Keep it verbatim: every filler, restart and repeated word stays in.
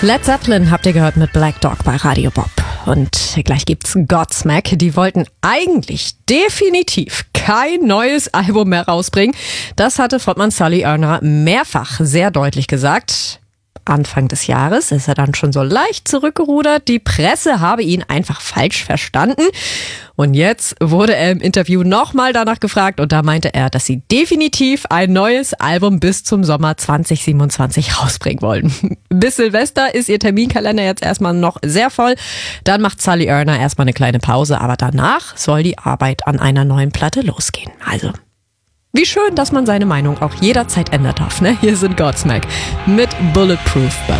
Led Zeppelin habt ihr gehört mit Black Dog bei Radio Bob. Und gleich gibt's Godsmack. Die wollten eigentlich definitiv kein neues Album mehr rausbringen. Das hatte Frontmann Sully Erna mehrfach sehr deutlich gesagt. Anfang des Jahres ist er dann schon so leicht zurückgerudert. Die Presse habe ihn einfach falsch verstanden. Und jetzt wurde er im Interview nochmal danach gefragt und da meinte er, dass sie definitiv ein neues Album bis zum Sommer zwanzig siebenundzwanzig rausbringen wollen. Bis Silvester ist ihr Terminkalender jetzt erstmal noch sehr voll. Dann macht Sully Erna erstmal eine kleine Pause, aber danach soll die Arbeit an einer neuen Platte losgehen. Also, wie schön, dass man seine Meinung auch jederzeit ändern darf, ne? Hier sind Godsmack mit Bulletproof bei